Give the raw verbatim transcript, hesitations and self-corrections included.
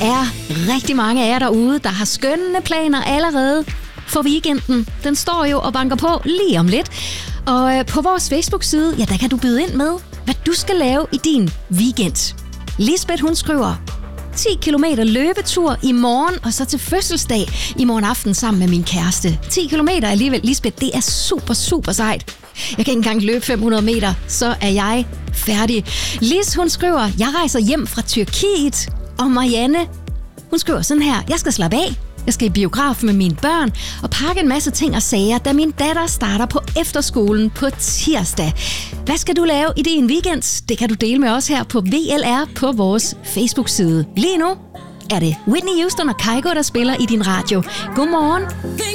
er rigtig mange af jer derude, der har skønne planer allerede for weekenden. Den står jo og banker på lige om lidt. Og på vores Facebook-side, ja, der kan du byde ind med, hvad du skal lave i din weekend. Lisbeth, hun skriver ti kilometer løbetur i morgen, og så til fødselsdag i morgen aften sammen med min kæreste. ti kilometer alligevel, Lisbeth, det er super, super sejt. Jeg kan ikke engang løbe fem hundrede meter, så er jeg færdig. Lis, hun skriver, jeg rejser hjem fra Tyrkiet. Og Marianne, hun skriver sådan her, jeg skal slappe af. Jeg skal i biograf med mine børn og pakke en masse ting og sager, da min datter starter på efterskolen på tirsdag. Hvad skal du lave i din weekend? Det kan du dele med os her på V L R på vores Facebook-side. Lige nu er det Whitney Houston og Kygo, der spiller i din radio. Godmorgen.